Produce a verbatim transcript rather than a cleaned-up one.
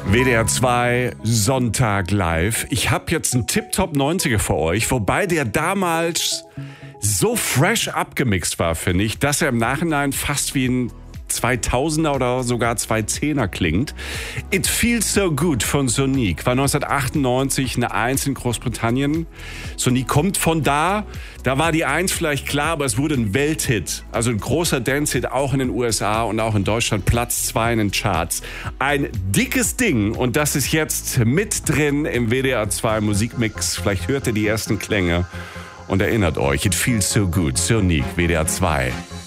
W D R zwei Sonntag live. Ich habe jetzt einen Tip-Top neunziger für euch, wobei der damals so fresh abgemixt war, finde ich, dass er im Nachhinein fast wie ein zweitausender oder sogar zweitausendzehner klingt. It Feels So Good von Sonique war neunzehnhundertachtundneunzig eine Eins in Großbritannien. Sonique kommt von da. Da war die Eins vielleicht klar, aber es wurde ein Welthit. Also ein großer Dance-Hit, auch in den U S A und auch in Deutschland. Platz zwei in den Charts. Ein dickes Ding und das ist jetzt mit drin im W D R zwei Musikmix. Vielleicht hört ihr die ersten Klänge und erinnert euch. It Feels So Good. Sonique, W D R zwei.